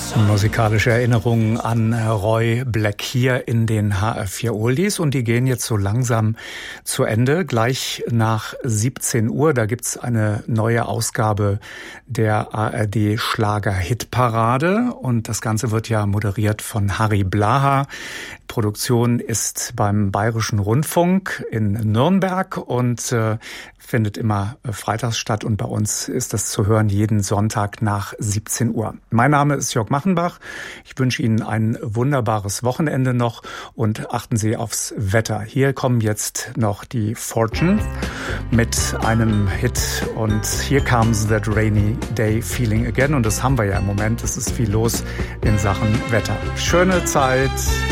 Musikalische Erinnerungen an Roy Black hier in den HR4 Oldies und die gehen jetzt so langsam zu Ende. Gleich nach 17 Uhr, da gibt's eine neue Ausgabe der ARD Schlager-Hitparade und das Ganze wird ja moderiert von Harry Blaha. Produktion ist beim Bayerischen Rundfunk in Nürnberg und findet immer freitags statt und bei uns ist das zu hören jeden Sonntag nach 17 Uhr. Mein Name ist Jörg Machenbach. Ich wünsche Ihnen ein wunderbares Wochenende noch und achten Sie aufs Wetter. Hier kommen jetzt noch die Fortune mit einem Hit und Here Comes That Rainy Day Feeling Again und das haben wir ja im Moment. Es ist viel los in Sachen Wetter. Schöne Zeit.